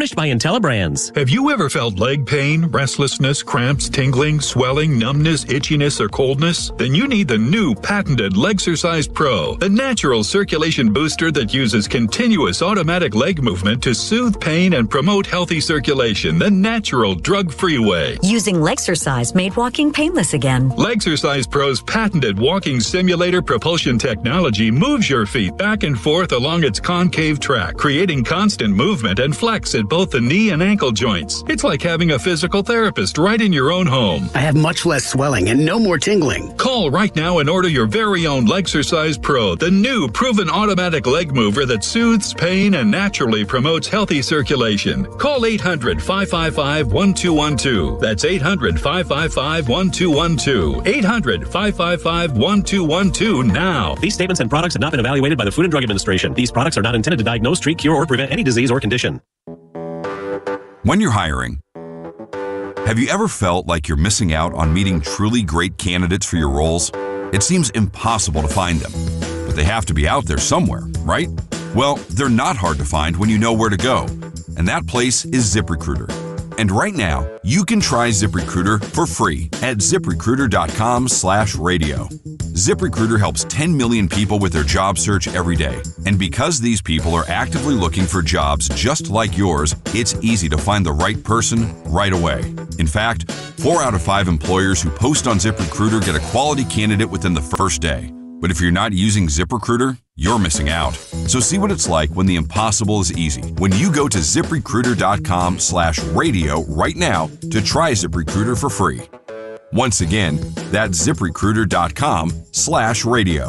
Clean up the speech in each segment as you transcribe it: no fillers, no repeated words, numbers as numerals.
furnished by IntelliBrands. Have you ever felt leg pain, restlessness, cramps, tingling, swelling, numbness, itchiness, or coldness? Then you need the new patented Legsercise Pro, the natural circulation booster that uses continuous automatic leg movement to soothe pain and promote healthy circulation the natural, drug-free way. Using Legsercise made walking painless again. Legsercise Pro's patented walking simulator propulsion technology moves your feet back and forth along its concave track, creating constant movement and flex at both the knee and ankle joints. It's like having a physical therapist right in your own home. I have much less swelling and no more tingling. Call right now and order your very own Legsercise Pro, the new proven automatic leg mover that soothes pain and naturally promotes healthy circulation. Call 800-555-1212. That's 800-555-1212. 800-555-1212 now. These statements and products have not been evaluated by the Food and Drug Administration. These products are not intended to diagnose, treat, cure, or prevent any disease or condition. When you're hiring, have you ever felt like you're missing out on meeting truly great candidates for your roles? It seems impossible to find them, but they have to be out there somewhere, right? Well, they're not hard to find when you know where to go, and that place is ZipRecruiter. And right now, you can try ZipRecruiter for free at ZipRecruiter.com/radio. ZipRecruiter helps 10 million people with their job search every day. And because these people are actively looking for jobs just like yours, it's easy to find the right person right away. In fact, 4 out of 5 employers who post on ZipRecruiter get a quality candidate within the first day. But if you're not using ZipRecruiter, you're missing out. So see what it's like when the impossible is easy. When you go to ZipRecruiter.com/radio right now to try ZipRecruiter for free. Once again, that's ZipRecruiter.com/radio.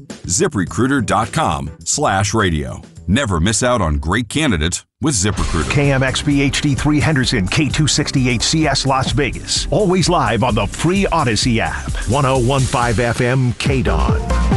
ZipRecruiter.com/radio. Never miss out on great candidates with ZipRecruiter. KMXB HD3 Henderson, K268CS Las Vegas. Always live on the free Odyssey app. 1015 FM KDON.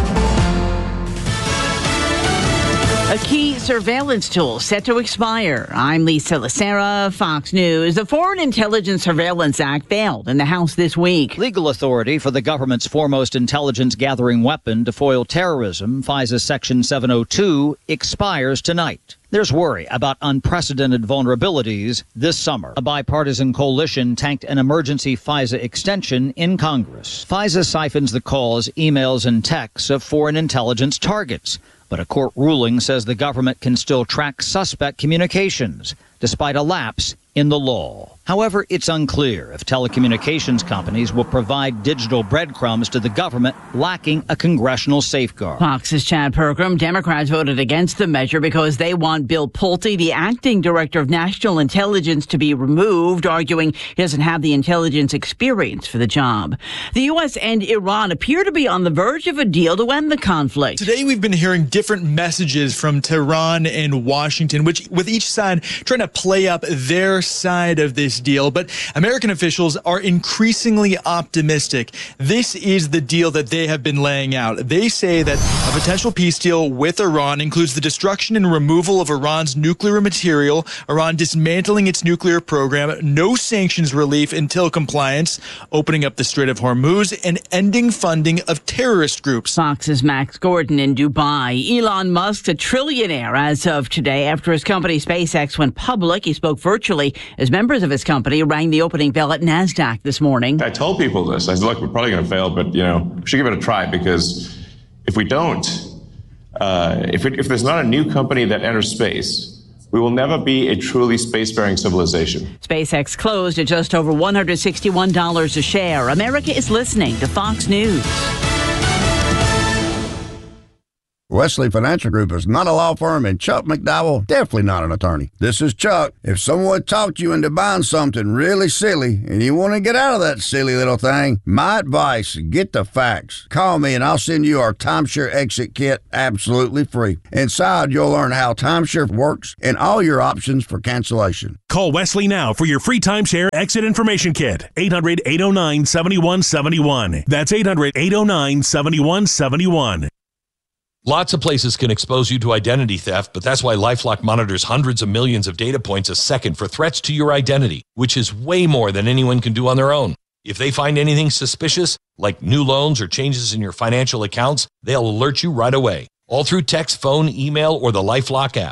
A key surveillance tool set to expire. I'm Lisa Lacera, Fox News. The Foreign Intelligence Surveillance Act failed in the House this week. Legal authority for the government's foremost intelligence-gathering weapon to foil terrorism, FISA Section 702, expires tonight. There's worry about unprecedented vulnerabilities this summer. A bipartisan coalition tanked an emergency FISA extension in Congress. FISA siphons the calls, emails, and texts of foreign intelligence targets. But a court ruling says the government can still track suspect communications, despite a lapse in the law. However, it's unclear if telecommunications companies will provide digital breadcrumbs to the government, lacking a congressional safeguard. Fox's Chad Pergram. Democrats voted against the measure because they want Bill Pulte, the acting director of national intelligence, to be removed, arguing he doesn't have the intelligence experience for the job. The U.S. and Iran appear to be on the verge of a deal to end the conflict. Today, we've been hearing different messages from Tehran and Washington, which with each side trying to play up their side of this deal. But American officials are increasingly optimistic. This is the deal that they have been laying out. They say that a potential peace deal with Iran includes the destruction and removal of Iran's nuclear material, Iran dismantling its nuclear program, no sanctions relief until compliance, opening up the Strait of Hormuz, and ending funding of terrorist groups. Fox's Max Gordon in Dubai. Elon Musk's a trillionaire as of today after his company SpaceX went public. He spoke virtually as members of his company rang the opening bell at NASDAQ this morning. I told people this. I said, look, we're probably going to fail, but, we should give it a try, because if we don't, if there's not a new company that enters space, we will never be a truly spacefaring civilization. SpaceX closed at just over $161 a share. America is listening to Fox News. Wesley Financial Group is not a law firm, and Chuck McDowell definitely not an attorney. This is Chuck. If someone talked you into buying something really silly and you want to get out of that silly little thing, my advice, get the facts. Call me and I'll send you our timeshare exit kit absolutely free. Inside, you'll learn how timeshare works and all your options for cancellation. Call Wesley now for your free timeshare exit information kit. 800-809-7171. That's 800-809-7171. Lots of places can expose you to identity theft, but that's why LifeLock monitors hundreds of millions of data points a second for threats to your identity, which is way more than anyone can do on their own. If they find anything suspicious, like new loans or changes in your financial accounts, they'll alert you right away, all through text, phone, email, or the LifeLock app.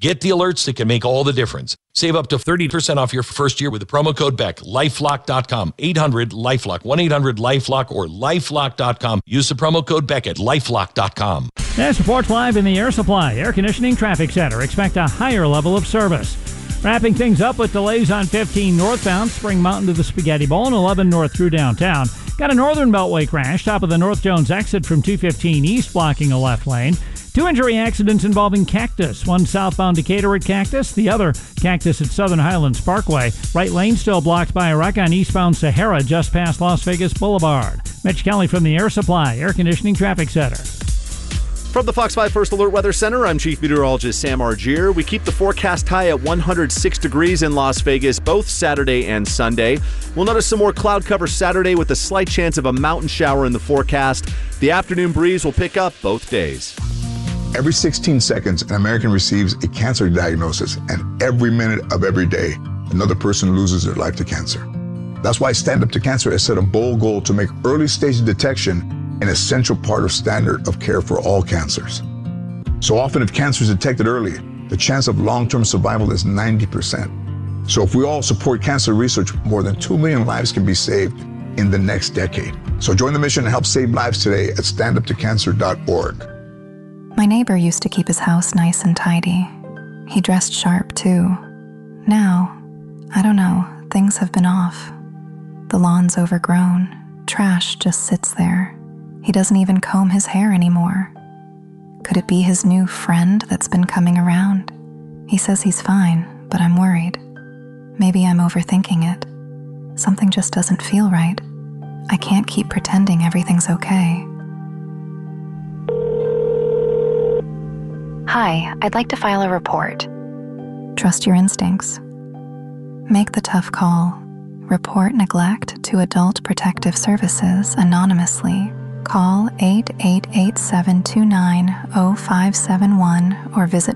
Get the alerts that can make all the difference. Save up to 30% off your first year with the promo code BECK. LifeLock.com. 800-LIFELOCK. 1-800-LIFELOCK or LifeLock.com. Use the promo code BECK at LifeLock.com. This reports live in the Air Supply Air Conditioning Traffic Center. Expect a higher level of service. Wrapping things up with delays on 15 northbound, Spring Mountain to the Spaghetti Bowl, and 11 north through downtown. Got a northern beltway crash, top of the North Jones exit from 215 east, blocking a left lane. 2 injury accidents involving Cactus. One southbound Decatur at Cactus, the other Cactus at Southern Highlands Parkway. Right lane still blocked by a wreck on eastbound Sahara just past Las Vegas Boulevard. Mitch Kelly from the Air Supply Air Conditioning Traffic Center. From the Fox 5 First Alert Weather Center, I'm Chief Meteorologist Sam Argier. We keep the forecast high at 106 degrees in Las Vegas, both Saturday and Sunday. We'll notice some more cloud cover Saturday with a slight chance of a mountain shower in the forecast. The afternoon breeze will pick up both days. Every 16 seconds, an American receives a cancer diagnosis, and every minute of every day, another person loses their life to cancer. That's why Stand Up to Cancer has set a bold goal to make early stage detection an essential part of standard of care for all cancers. So often, if cancer is detected early, the chance of long-term survival is 90%. So if we all support cancer research, more than 2 million lives can be saved in the next decade. So join the mission and help save lives today at standuptocancer.org. My neighbor used to keep his house nice and tidy. He dressed sharp, too. Now, I don't know, things have been off. The lawn's overgrown. Trash just sits there. He doesn't even comb his hair anymore. Could it be his new friend that's been coming around? He says he's fine, but I'm worried. Maybe I'm overthinking it. Something just doesn't feel right. I can't keep pretending everything's okay. Hi, I'd like to file a report. Trust your instincts. Make the tough call. Report neglect to Adult Protective Services anonymously. Call 888-729-0571 or visit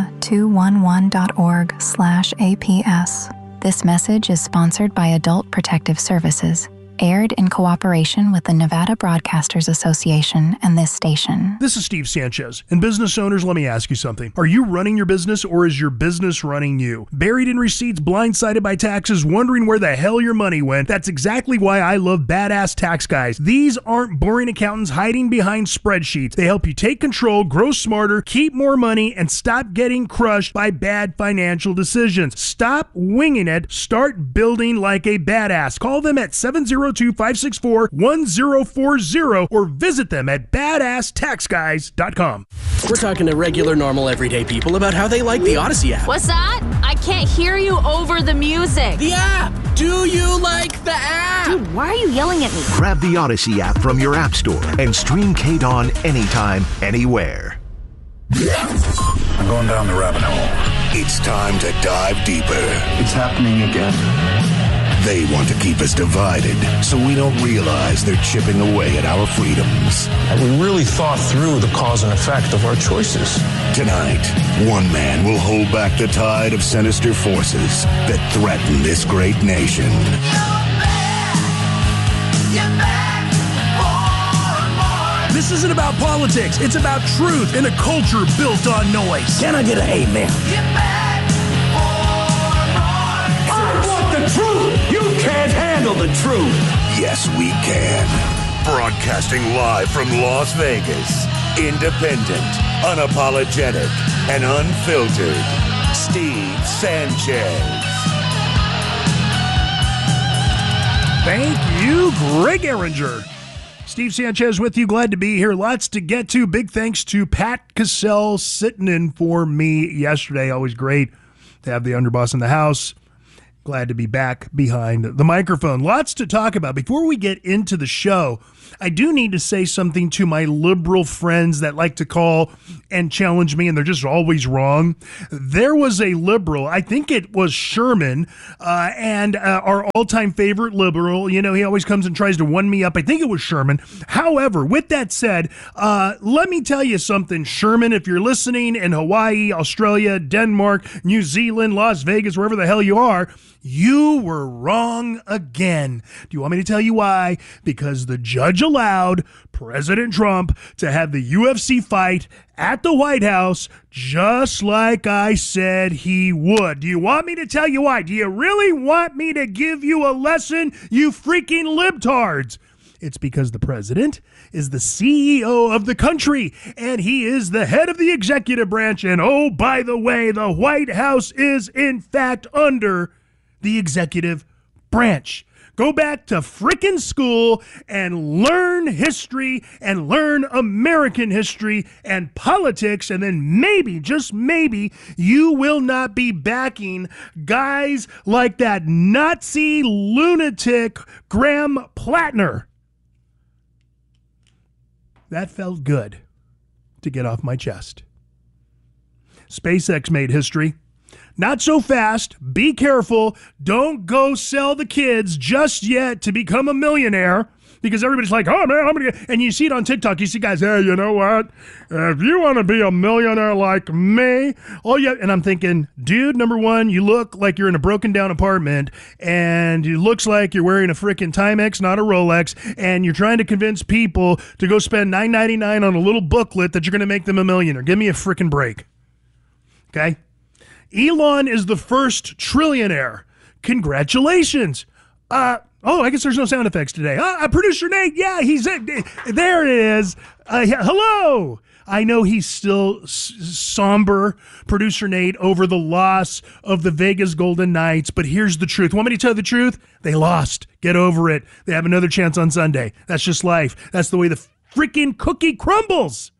nevada211.org/APS. This message is sponsored by Adult Protective Services. Aired in cooperation with the Nevada Broadcasters Association and this station. This is Steve Sanchez. And business owners, let me ask you something. Are you running your business or is your business running you? Buried in receipts, blindsided by taxes, wondering where the hell your money went? That's exactly why I love Badass Tax Guys. These aren't boring accountants hiding behind spreadsheets. They help you take control, grow smarter, keep more money, and stop getting crushed by bad financial decisions. Stop winging it. Start building like a badass. Call them at 702-564-1040 or visit them at badasstaxguys.com. We're talking to regular, normal, everyday people about how they like the Odyssey app. What's that? I can't hear you over the music. The app! Do you like the app? Dude, why are you yelling at me? Grab the Odyssey app from your app store and stream KDAWN anytime, anywhere. I'm going down the rabbit hole. It's time to dive deeper. It's happening again. They want to keep us divided so we don't realize they're chipping away at our freedoms. And we really thought through the cause and effect of our choices. Tonight, one man will hold back the tide of sinister forces that threaten this great nation. This isn't about politics. It's about truth in a culture built on noise. Can I get an amen? The truth! You can't handle the truth! Yes, we can. Broadcasting live from Las Vegas. Independent, unapologetic, and unfiltered. Steve Sanchez. Thank you, Greg Ehringer. Steve Sanchez with you. Glad to be here. Lots to get to. Big thanks to Pat Cassell sitting in for me yesterday. Always great to have the underboss in the house. Glad to be back behind the microphone. Lots to talk about. Before we get into the show, I do need to say something to my liberal friends that like to call and challenge me, and they're just always wrong. There was a liberal, I think it was Sherman, and our all-time favorite liberal. You know, he always comes and tries to one me up. I think it was Sherman. However, with that said, let me tell you something, Sherman, if you're listening in Hawaii, Australia, Denmark, New Zealand, Las Vegas, wherever the hell you are, you were wrong again. Do you want me to tell you why? Because the judge judge allowed President Trump to have the UFC fight at the White House just like I said he would. Do you want me to tell you why? Do you really want me to give you a lesson, you freaking libtards? It's because the president is the CEO of the country, and he is the head of the executive branch. And oh, by the way, the White House is in fact under the executive branch. Go back to frickin' school and learn history and learn American history and politics, and then maybe, just maybe, you will not be backing guys like that Nazi lunatic Graham Plattner. That felt good to get off my chest. SpaceX made history. Not so fast. Be careful. Don't go sell the kids just yet to become a millionaire, because everybody's like, oh, man, I'm going to get... And you see it on TikTok. You see guys, hey, you know what? If you want to be a millionaire like me, and I'm thinking, dude, number one, you look like you're in a broken down apartment, and it looks like you're wearing a freaking Timex, not a Rolex, and you're trying to convince people to go spend $9.99 on a little booklet that you're going to make them a millionaire. Give me a freaking break. Okay? Elon is the first trillionaire. Congratulations. I guess there's no sound effects today. Producer Nate, yeah, he's there it is. Hello. I know he's still somber, Producer Nate, over the loss of the Vegas Golden Knights, but here's the truth. Want me to tell you the truth? They lost. Get over it. They have another chance on Sunday. That's just life. That's the way the freaking cookie crumbles.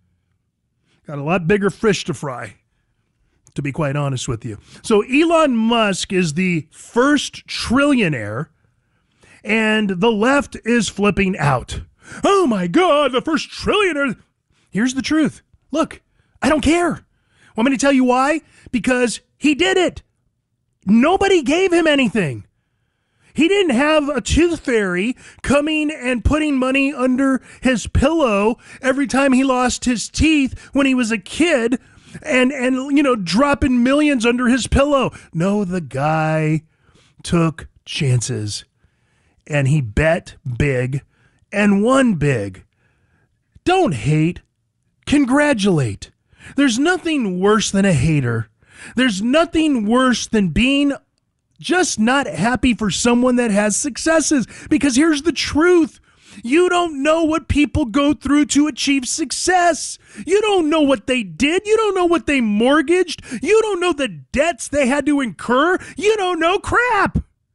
Got a lot bigger fish to fry, to be quite honest with you. So Elon Musk is the first trillionaire, and the left is flipping out. Oh my God, the first trillionaire. Here's the truth. Look, I don't care. Want me to tell you why? Because he did it. Nobody gave him anything. He didn't have a tooth fairy coming and putting money under his pillow every time he lost his teeth when he was a kid, and dropping millions under his pillow. No, the guy took chances, and he bet big and won big. Don't hate, congratulate. There's nothing worse than a hater. There's nothing worse than being just not happy for someone that has successes, because here's the truth. You don't know what people go through to achieve success. You don't know what they did. You don't know what they mortgaged. You don't know the debts they had to incur. You don't know crap.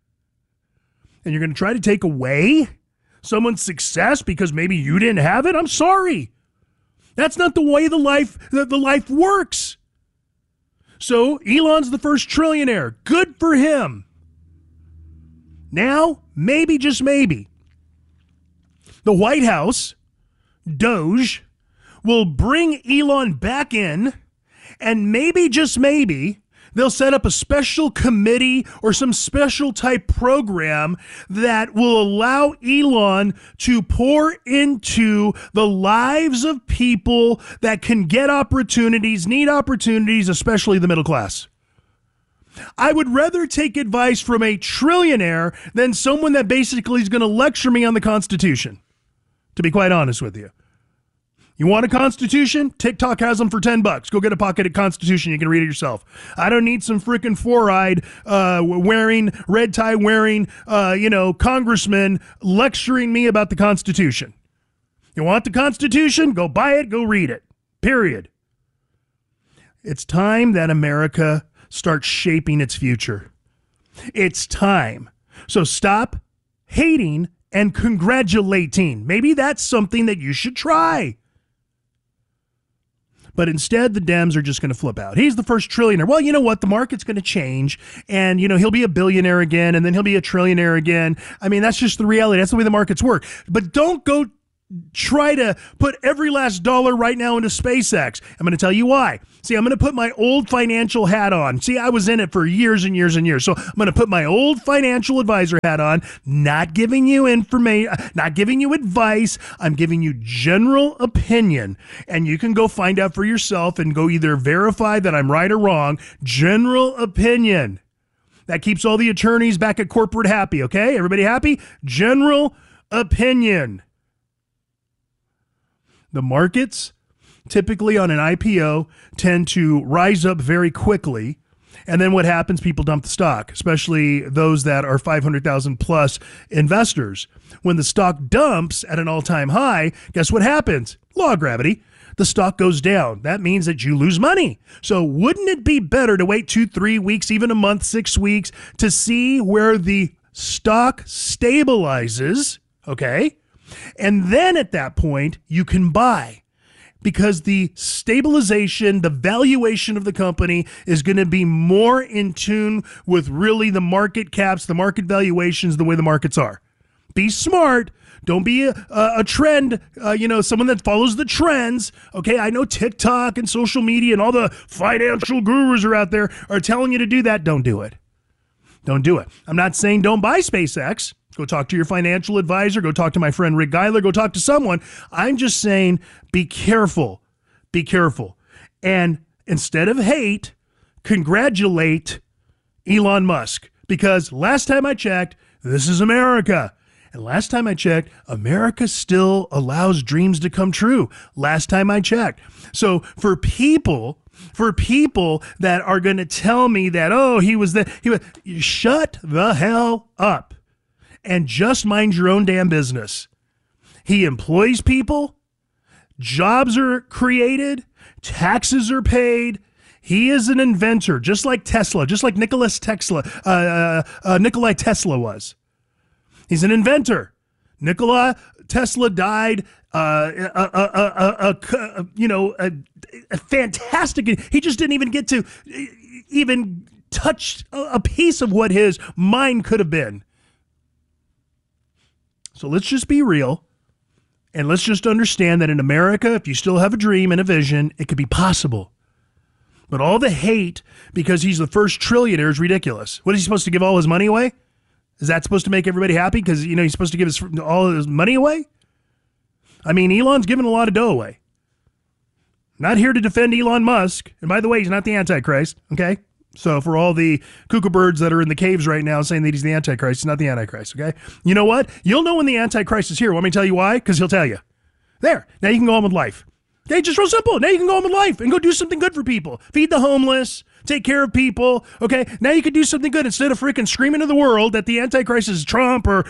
And you're going to try to take away someone's success because maybe you didn't have it? I'm sorry. That's not the way the life works. So Elon's the first trillionaire. Good for him. Now, maybe, just maybe, the White House, Doge, will bring Elon back in, and maybe, just maybe, they'll set up a special committee or some special type program that will allow Elon to pour into the lives of people that can get opportunities, need opportunities, especially the middle class. I would rather take advice from a trillionaire than someone that basically is going to lecture me on the Constitution, to be quite honest with you. You want a Constitution? TikTok has them for $10. Go get a pocketed Constitution. You can read it yourself. I don't need some freaking four-eyed, red tie wearing, congressman lecturing me about the Constitution. You want the Constitution? Go buy it. Go read it. Period. It's time that America starts shaping its future. It's time. So stop hating and congratulating. Maybe that's something that you should try. But instead, the Dems are just going to flip out. He's the first trillionaire. Well, you know what? The market's going to change, and, he'll be a billionaire again, and then he'll be a trillionaire again. I mean, that's just the reality. That's the way the markets work. But don't go try to put every last dollar right now into SpaceX. I'm going to tell you why. See, I'm going to put my old financial hat on. See, I was in it for years and years and years. So I'm going to put my old financial advisor hat on, not giving you information, not giving you advice. I'm giving you general opinion, and you can go find out for yourself and go either verify that I'm right or wrong. General opinion. That keeps all the attorneys back at corporate happy, okay? Everybody happy? General opinion. The markets typically on an IPO tend to rise up very quickly. And then what happens? People dump the stock, especially those that are 500,000 plus investors. When the stock dumps at an all-time high, guess what happens? Law of gravity. The stock goes down. That means that you lose money. So wouldn't it be better to wait 2-3 weeks, even a month, 6 weeks, to see where the stock stabilizes, okay? And then at that point, you can buy. Because the stabilization, the valuation of the company is going to be more in tune with really the market caps, the market valuations, the way the markets are. Be smart. Don't be a trend, someone that follows the trends. Okay, I know TikTok and social media and all the financial gurus are out there are telling you to do that. Don't do it. Don't do it. I'm not saying don't buy SpaceX. Go talk to your financial advisor. Go talk to my friend Rick Geiler. Go talk to someone. I'm just saying be careful. Be careful. And instead of hate, congratulate Elon Musk. Because last time I checked, this is America. And last time I checked, America still allows dreams to come true. Last time I checked. So for people that are going to tell me that, shut the hell up. And just mind your own damn business. He employs people, jobs are created, taxes are paid. He is an inventor, just like Tesla, just like Nikolai Tesla was. He's an inventor. Nikola Tesla died. A fantastic. He just didn't even get to even touch a piece of what his mind could have been. So let's just be real, and let's just understand that in America, if you still have a dream and a vision, it could be possible. But all the hate because he's the first trillionaire is ridiculous. What is he supposed to give all his money away? Is that supposed to make everybody happy because, he's supposed to give all his money away? I mean, Elon's giving a lot of dough away. Not here to defend Elon Musk. And by the way, he's not the Antichrist, okay? So for all the cuckoo birds that are in the caves right now saying that he's the Antichrist, he's not the Antichrist, okay? You know what? You'll know when the Antichrist is here. Want me to tell you why? Because he'll tell you. There. Now you can go on with life. Okay, just real simple. Now you can go on with life and go do something good for people. Feed the homeless. Take care of people. Okay, now you can do something good instead of freaking screaming to the world that the Antichrist is Trump or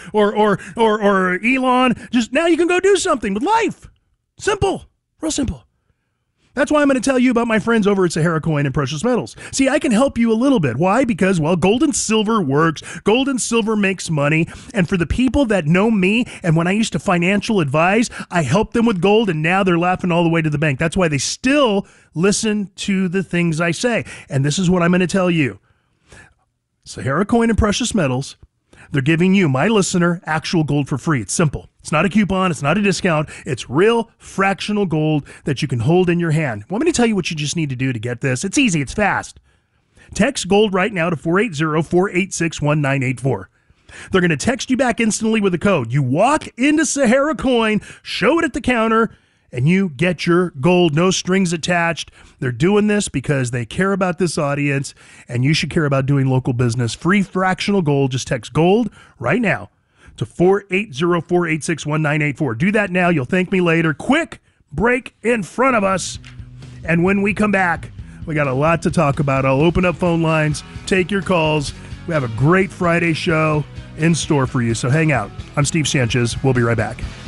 Elon. Just now you can go do something with life. Simple. Real simple. That's why I'm going to tell you about my friends over at Sahara Coin and Precious Metals. See, I can help you a little bit. Why? Because, gold and silver works. Gold and silver makes money. And for the people that know me, and when I used to financial advise, I helped them with gold, and now they're laughing all the way to the bank. That's why they still listen to the things I say. And this is what I'm going to tell you. Sahara Coin and Precious Metals, they're giving you, my listener, actual gold for free. It's simple. It's not a coupon. It's not a discount. It's real fractional gold that you can hold in your hand. Want me to tell you what you just need to do to get this? It's easy. It's fast. Text GOLD right now to 480-486-1984. They're going to text you back instantly with a code. You walk into Sahara Coin, show it at the counter, and you get your gold, no strings attached. They're doing this because they care about this audience, and you should care about doing local business. Free fractional gold. Just text GOLD right now to 480-486-1984. Do that now. You'll thank me later. Quick break in front of us. And when we come back, we got a lot to talk about. I'll open up phone lines, take your calls. We have a great Friday show in store for you, so hang out. I'm Steve Sanchez. We'll be right back.